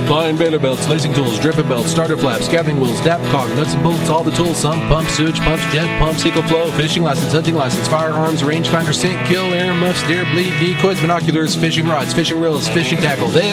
Line banner belts, lacing tools, dripping belts, starter flaps, gathering wheels, dap caulk, nuts and bolts, all the tools, sump, pumps, sewage pumps, jet pumps, EcoFlow, fishing license, hunting license, firearms, rangefinder, sink, kill, air muffs, deer, bleed, decoys, binoculars, fishing rods, fishing reels, fishing tackle. They